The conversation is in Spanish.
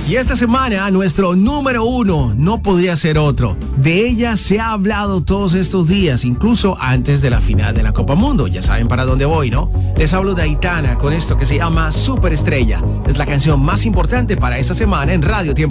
Y esta semana, nuestro número 1 no podría ser otro. De ella se ha hablado todos estos días, incluso antes de la final de la Copa Mundo. Ya saben para dónde voy, ¿no? Les hablo de Aitana con esto que se llama Superestrella. Es la canción más importante para esta semana en Radio Tiempo.